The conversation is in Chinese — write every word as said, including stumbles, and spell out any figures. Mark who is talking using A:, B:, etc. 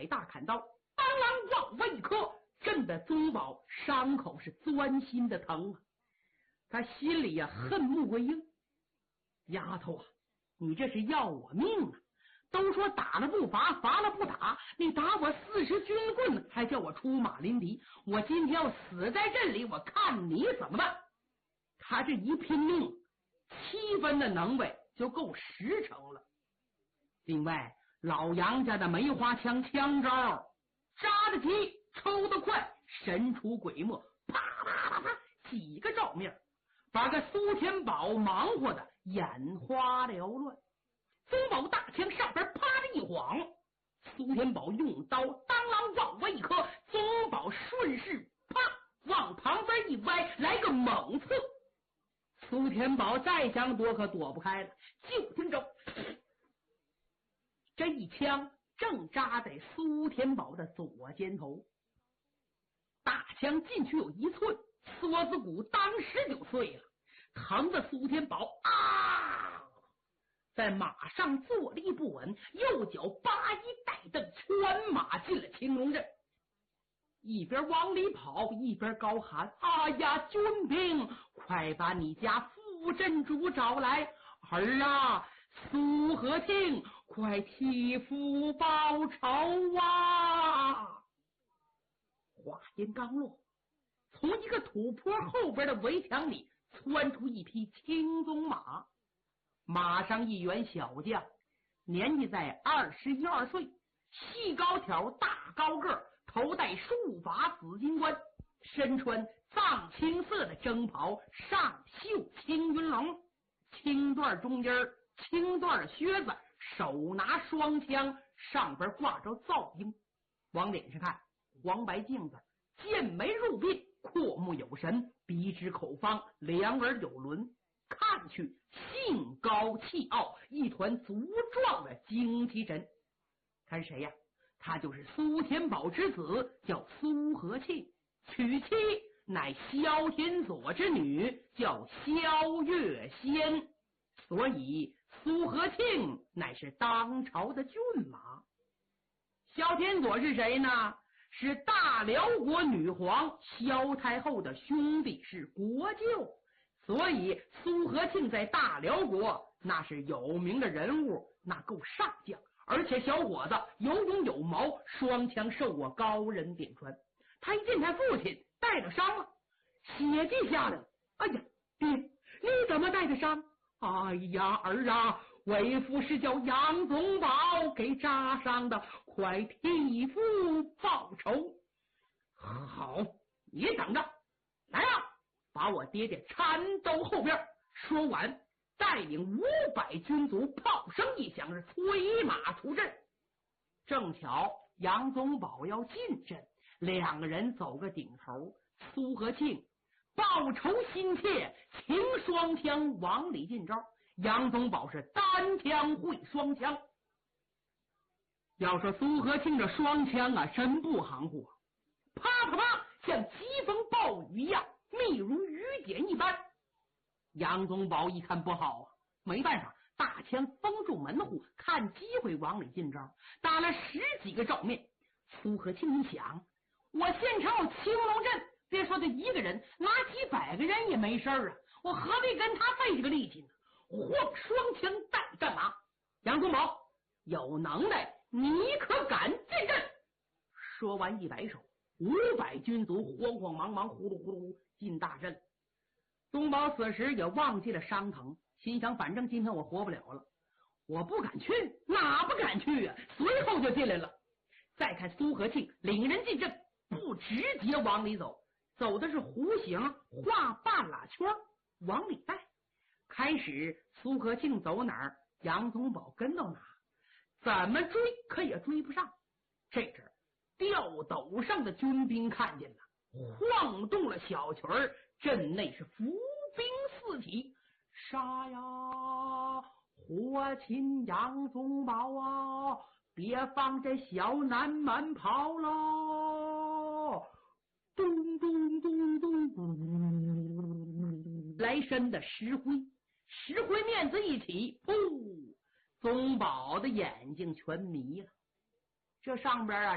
A: 大砍刀，当啷往外一磕，震得宗保伤口是钻心的疼啊！他心里呀、啊、恨穆桂英，丫头啊，你这是要我命啊！都说打了不罚，罚了不打，你打我四十军棍，还叫我出马临敌，我今天要死在这里，我看你怎么办！他这一拼命，七分的能耐就够十成了。另外，老杨家的梅花枪枪招扎得急，抽得快，神出鬼没，啪啪啪啪几个照面，把个苏天宝忙活的眼花缭乱。宗保大枪上边啪的一晃，苏天宝用刀当啷往外一磕，宗保顺势啪往旁边一歪，来个猛刺。苏天宝再想躲可躲不开了，就听着这一枪正扎在苏天宝的左肩头，大枪进去有一寸，梭子骨当时就碎了，疼的苏天宝啊，在马上坐立不稳，右脚八一带蹬，穿马进了青龙阵，一边往里跑一边高喊：啊呀，军兵，快把你家副镇主找来！儿啊，苏和庆，快替父报仇啊！话音刚落，从一个土坡后边的围墙里窜出一匹青鬃马，马上一员小将，年纪在二十一二岁，细高挑，大高个，头戴束发紫金冠，身穿藏青色的征袍，上绣青云龙，青缎中间青缎靴子，手拿双枪，上边挂着皂缨，往脸上看黄白镜子，剑眉入鬓，阔目有神，鼻直口方，两耳有轮，看去性高气傲，一团足壮的精气神。看谁呀？他就是苏天宝之子，叫苏和庆，娶妻乃萧天佐之女，叫萧月仙，所以苏和庆乃是当朝的骏马。萧天佐是谁呢？是大辽国女皇萧太后的兄弟，是国舅，所以苏和庆在大辽国那是有名的人物，那够上将，而且小伙子有勇有谋，双枪受过高人点传。他一见他父亲带了伤了，血迹下来了。哎呀，爹，你怎么带的伤？哎呀，儿啊，为父是叫杨宗保给扎伤的，快替父报仇。好，你等着，来啊，把我爹爹搀到后边。说完，带领五百军卒，炮声一响，是催马出阵。正巧杨宗保要进阵，两个人走个顶头，苏和庆报仇心切，擎双枪往里进招。杨宗保是单枪会双枪。要说苏和庆这双枪啊，真不含糊啊，啪啪啪，像疾风暴雨一样，密如雨点一般。杨宗保一看不好啊，没办法，大枪封住门户，看机会往里进招，打了十几个照面。苏和庆一想，我现场有青龙阵，别说他一个人，拿几百个人也没事啊，我何必跟他费这个力气呢？晃双枪带战马，杨宗保有能耐，你可敢进阵？说完一摆手，五百军卒慌慌忙忙，呼噜呼噜进大阵。宗保此时也忘记了伤疼，心想反正今天我活不了了，我不敢去，哪不敢去啊？随后就进来了。再看苏和庆领人进阵，不直接往里走，走的是弧形，画半拉圈往里带。开始苏和庆走哪儿，杨宗保跟到哪儿，怎么追可也追不上。这阵吊斗上的军兵看见了，晃动了小曲儿，阵内是伏兵四起，杀呀，活擒杨宗保啊，别放这小南门跑喽！咚咚咚咚咚，来深的石灰，石灰面子一起，噗，宗保的眼睛全迷了。这上边啊